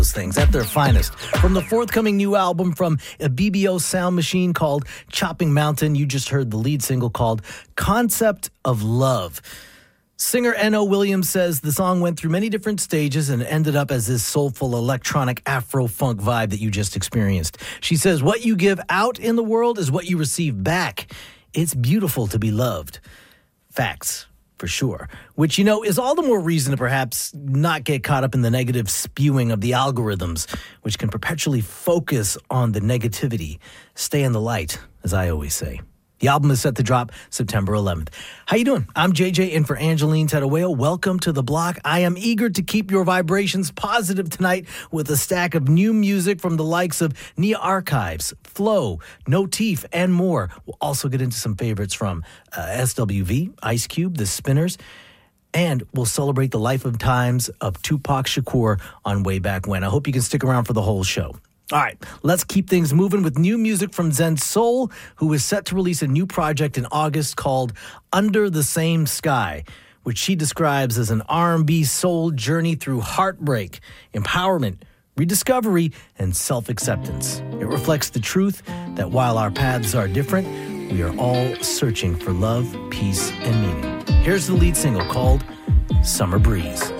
those things at their finest. From the forthcoming new album from a BBO Sound Machine called Chopping Mountain, you just heard the lead single called Concept of Love. Singer N.O. Williams says the song went through many different stages and ended up as this soulful electronic Afro-funk vibe that you just experienced. She says, what you give out in the world is what you receive back. It's beautiful to be loved. Facts, for sure. Which, is all the more reason to perhaps not get caught up in the negative spewing of the algorithms, which can perpetually focus on the negativity. Stay in the light, as I always say. The album is set to drop September 11th. How you doing? I'm JJ in for Angeline Tadaweo. Welcome to the block. I am eager to keep your vibrations positive tonight with a stack of new music from the likes of Nia Archives, Flow, Notif, and more. We'll also get into some favorites from SWV, Ice Cube, The Spinners, and we'll celebrate the life and times of Tupac Shakur on Way Back When. I hope you can stick around for the whole show. All right, let's keep things moving with new music from Zen Soul, who is set to release a new project in August called Under the Same Sky, which she describes as an R&B soul journey through heartbreak, empowerment, rediscovery, and self-acceptance. It reflects the truth that while our paths are different, we are all searching for love, peace, and meaning. Here's the lead single called Summer Breeze.